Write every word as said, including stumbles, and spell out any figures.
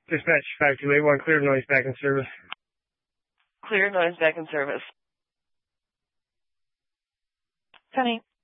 Dispatch five two eight one, clear noise back in service. Clear noise back in service. Penny.